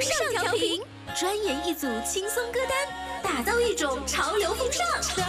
上调频，专研一组轻松歌单，打造一种潮流风尚。